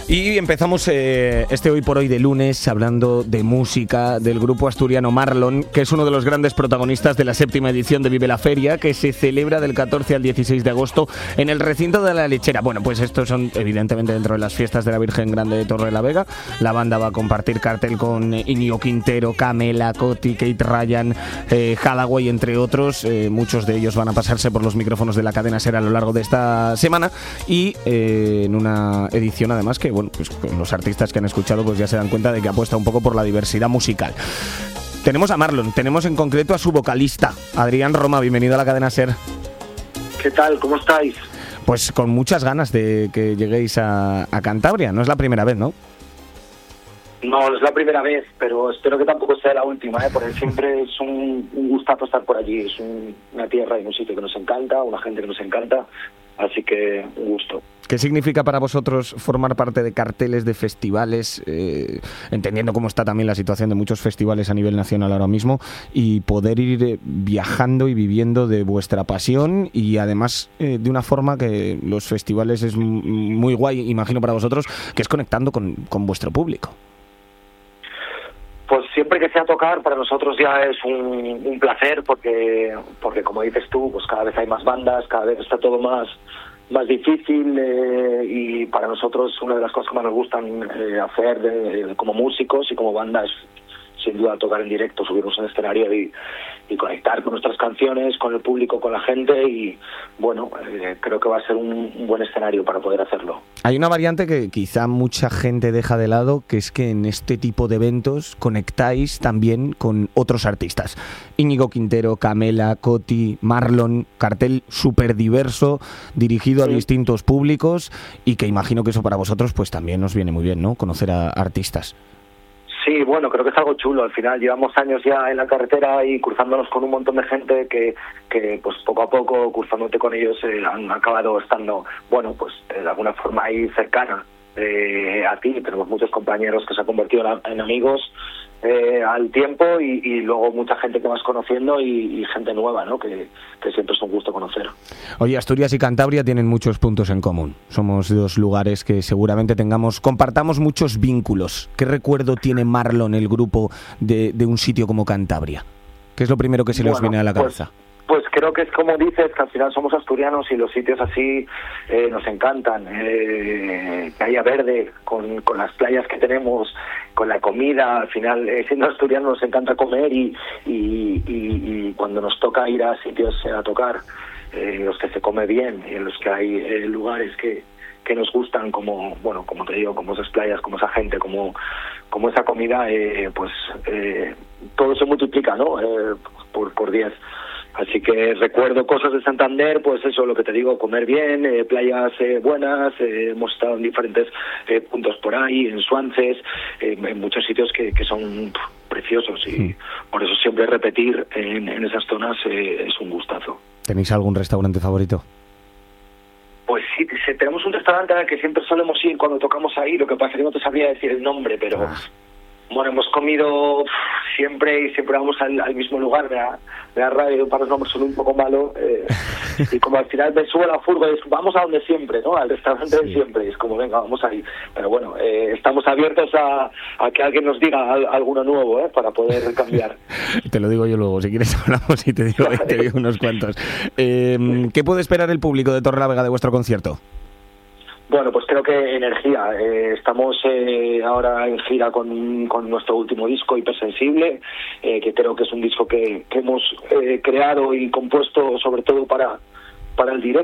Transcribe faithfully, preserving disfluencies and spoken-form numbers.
Y empezamos eh, este Hoy por Hoy de lunes hablando de música del grupo asturiano Marlon, que es uno de los grandes protagonistas de la séptima edición de Vive la Feria, que se celebra del catorce al dieciséis de agosto en el recinto de la Lechera. Bueno, pues estos son evidentemente dentro de las fiestas de la Virgen Grande de Torrelavega. La banda va a compartir cartel con Íñigo Quintero, Camela, Coti, Kate Ryan, eh, Hathaway, entre otros. Eh, muchos de ellos van a pasarse por los micrófonos de la cadena SER a lo largo de esta semana y eh, en una edición además que, bueno, pues los artistas que han escuchado pues ya se dan cuenta de que apuesta un poco por la diversidad musical. Tenemos a Marlon, tenemos en concreto a su vocalista, Adrián Roma. Bienvenido a la cadena SER. ¿Qué tal? ¿Cómo estáis? Pues con muchas ganas de que lleguéis a, a Cantabria. No es la primera vez, ¿no? No, no es la primera vez, pero espero que tampoco sea la última, ¿eh? Porque siempre es un, un gustazo estar por allí. Es un, una tierra y un sitio que nos encanta, una gente que nos encanta, así que un gusto. ¿Qué significa para vosotros formar parte de carteles de festivales, eh, entendiendo cómo está también la situación de muchos festivales a nivel nacional ahora mismo, y poder ir eh, viajando y viviendo de vuestra pasión y además eh, de una forma que los festivales es muy guay, imagino para vosotros, que es conectando con, con vuestro público? Pues siempre que sea tocar, para nosotros ya es un, un placer, porque porque como dices tú, pues cada vez hay más bandas, cada vez está todo más... más difícil eh, y para nosotros una de las cosas que más nos gustan eh, hacer de, de, como músicos y como banda es sin duda tocar en directo, subirnos al escenario y, y conectar con nuestras canciones, con el público, con la gente y bueno, eh, creo que va a ser un, un buen escenario para poder hacerlo. Hay una variante que quizá mucha gente deja de lado, que es que en este tipo de eventos conectáis también con otros artistas. Íñigo Quintero, Camela, Coti, Marlon, cartel súper diverso, dirigido sí. a distintos públicos y que imagino que eso para vosotros pues también os viene muy bien, ¿no? Conocer a artistas. Sí, bueno, creo que es algo chulo. Al final llevamos años ya en la carretera y cruzándonos con un montón de gente que, que pues poco a poco, cruzándote con ellos, eh, han acabado estando, bueno, pues de alguna forma ahí cercana eh, a ti. Tenemos muchos compañeros que se han convertido en, en amigos eh, al tiempo y, y luego mucha gente que vas conociendo y, y gente nueva, ¿no? Que, que siempre es un gusto conocer. Oye, Asturias y Cantabria tienen muchos puntos en común. Somos dos lugares que seguramente tengamos, compartamos muchos vínculos. ¿Qué recuerdo tiene Marlon, el grupo, de, de un sitio como Cantabria? ¿Qué es lo primero que se les bueno, viene a la cabeza? Pues... Pues creo que es como dices, que al final somos asturianos y los sitios así eh, nos encantan. Eh, que haya verde, con, con las playas que tenemos, con la comida. Al final, eh, siendo asturianos nos encanta comer y, y, y, y cuando nos toca ir a sitios eh, a tocar, eh, los que se come bien y en los que hay eh, lugares que, que nos gustan, como bueno, como te digo, como esas playas, como esa gente, como, como esa comida, eh, pues eh, todo se multiplica, ¿no? Eh, por por diez. Así que recuerdo cosas de Santander, pues eso, lo que te digo, comer bien, eh, playas eh, buenas, eh, hemos estado en diferentes eh, puntos por ahí, en Suances, eh, en muchos sitios que, que son pff, preciosos y sí. Por eso siempre repetir en, en esas zonas eh, es un gustazo. ¿Tenéis algún restaurante favorito? Pues sí, tenemos un restaurante al que siempre solemos ir cuando tocamos ahí, lo que pasa es que no te sabría decir el nombre, pero... Ah. Bueno, hemos comido siempre y siempre vamos al, al mismo lugar. Me da, me da rabia, para los nombres son un poco malos. Eh, y como al final me subo a la furgo, es, vamos a donde siempre, ¿no? Al restaurante sí. de siempre. Es como, venga, vamos ahí. Pero bueno, eh, estamos abiertos a, a que alguien nos diga al, alguno nuevo, ¿eh? Para poder cambiar. Te lo digo yo luego. Si quieres hablamos y te digo, te digo unos cuantos. Eh, ¿Qué puede esperar el público de Torrelavega de vuestro concierto? Bueno, pues creo que energía. Eh, estamos eh, ahora en gira con, con nuestro último disco, Hipersensible, eh, que creo que es un disco que, que hemos eh, creado y compuesto sobre todo para, para el directo.